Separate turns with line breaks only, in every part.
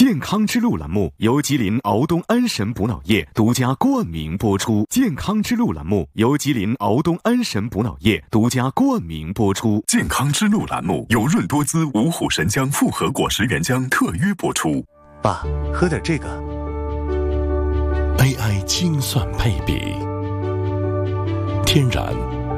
健康之路栏目由吉林敖东安神补脑液独家冠名播出。健康之路栏目由吉林敖东安神补脑液独家冠名播出。
健康之路栏目由润多滋五虎神姜复合果实原浆特约播出。
爸，喝点这个。
AI 精算配比，天然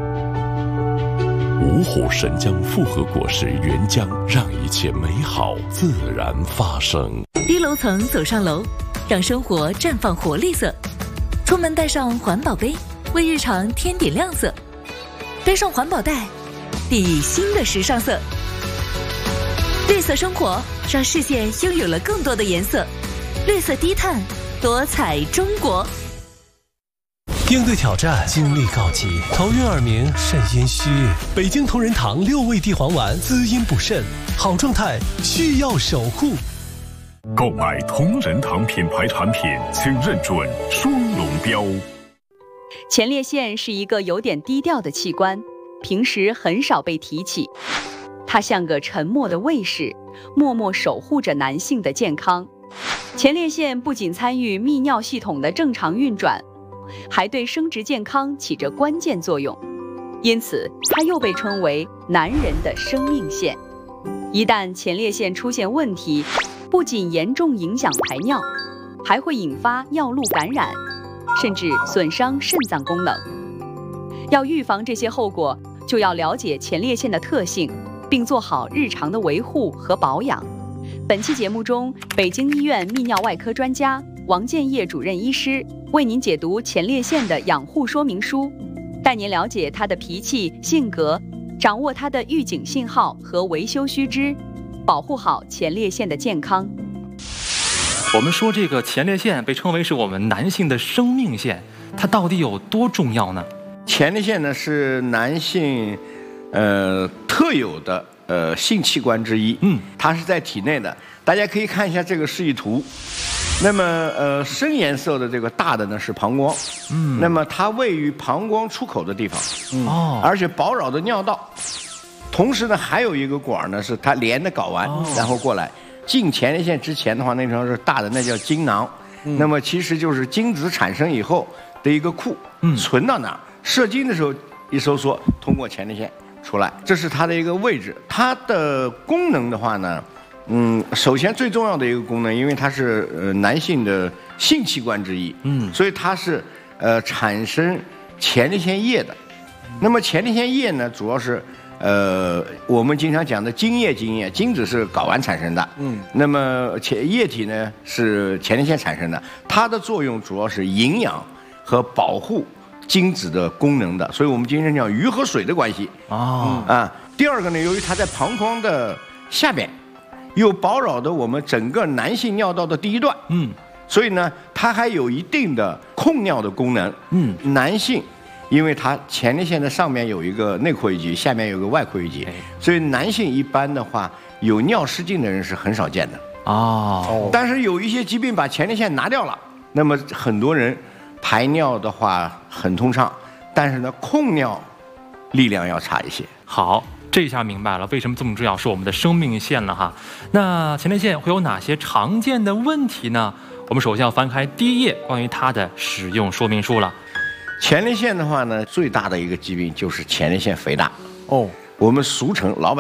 五虎神姜复合果实原浆，让一切美好自然发生。
低楼层走上楼，让生活绽放活力色。出门带上环保杯，为日常添点亮色。背上环保袋，比新的时尚色。绿色生活让世界拥有了更多的颜色。绿色低碳，多彩中国。
应对挑战，精力告急，头晕耳鸣，肾阴虚。北京同仁堂6味地黄丸，滋阴补肾，好状态需要守护。
购买同仁堂品牌产品，请认准双龙标。
前列腺是一个有点低调的器官，平时很少被提起。它像个沉默的卫士，默默守护着男性的健康。前列腺不仅参与泌尿系统的正常运转，还对生殖健康起着关键作用，因此它又被称为男人的生命线。一旦前列腺出现问题，不仅严重影响排尿，还会引发尿路感染，甚至损伤肾脏功能。要预防这些后果，就要了解前列腺的特性，并做好日常的维护和保养。本期节目中，北京医院泌尿外科专家王建业主任医师为您解读前列腺的养护说明书，带您了解它的脾气、性格，掌握它的预警信号和维修须知，保护好前列腺的健康。
我们说这个前列腺被称为是我们男性的生命线，它到底有多重要呢？
前列腺呢是男性特有的性器官之一，它是在体内的。大家可以看一下这个示意图。那么深颜色的这个大的呢是膀胱，那么它位于膀胱出口的地方，而且饱扰的尿道。同时呢还有一个管呢是它连的睾丸，然后过来进前列腺之前的话，那条是大的，那叫精囊。那么其实就是精子产生以后的一个库，存到哪儿，射精的时候一收缩，通过前列腺出来，这是它的一个位置。它的功能的话呢，首先最重要的一个功能，因为它是男性的性器官之一，所以它是产生前列腺液的。那么前列腺液呢，主要是我们经常讲的精液，精子是睾丸产生的，那么液体呢是前列腺产生的。它的作用主要是营养和保护精子的功能的，所以我们经常讲鱼和水的关系。第二个呢，由于它在膀胱的下边，又饱扰的我们整个男性尿道的第一段，所以呢，它还有一定的控尿的功能。男性因为它前列腺的上面有一个内括约肌，下面有个外括约肌，所以男性一般的话有尿失禁的人是很少见的。但是有一些疾病把前列腺拿掉了，那么很多人排尿的话很通畅，但是呢控尿力量要差一些。
好，这下明白了为什么这么重要，是我们的生命线了哈。那前列腺会有哪些常见的问题呢？我们首先要翻开第一页关于它的使用说明书了。
前列腺的话呢，最大的一个疾病就是前列腺肥大。我们俗称老百